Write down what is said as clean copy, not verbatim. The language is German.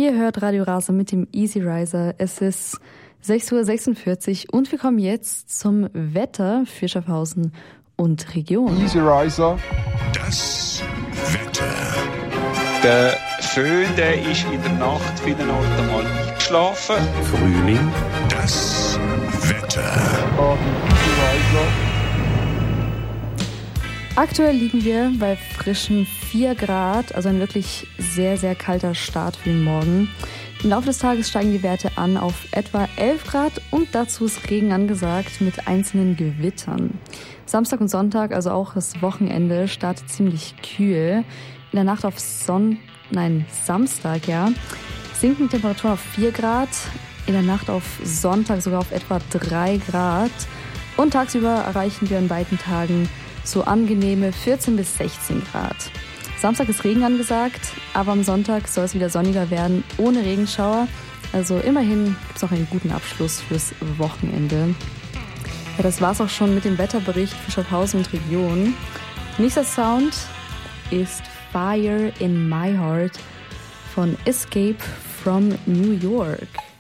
Ihr hört Radio Rasa mit dem Easy Riser. Es ist 6:46 Uhr und wir kommen jetzt zum Wetter für Schaffhausen und Region. Easy Riser. Das Wetter. Der Föhn, der ist in der Nacht vielen Orten einmal eingeschlafen. Frühling. Das Wetter. Easy Riser. Aktuell liegen wir bei frischen 4 Grad, also ein wirklich sehr, sehr kalter Start für den Morgen. Im Laufe des Tages steigen die Werte an auf etwa 11 Grad und dazu ist Regen angesagt mit einzelnen Gewittern. Samstag und Sonntag, also auch das Wochenende, startet ziemlich kühl. In der Nacht auf Samstag, sinken die Temperaturen auf 4 Grad, in der Nacht auf Sonntag sogar auf etwa 3 Grad und tagsüber erreichen wir an beiden Tagen so angenehme 14 bis 16 Grad. Samstag ist Regen angesagt, aber am Sonntag soll es wieder sonniger werden, ohne Regenschauer. Also immerhin gibt es noch einen guten Abschluss fürs Wochenende. Ja, das war's auch schon mit dem Wetterbericht für Schaffhausen und Region. Nächster Sound ist Fire in My Heart von Escape from New York.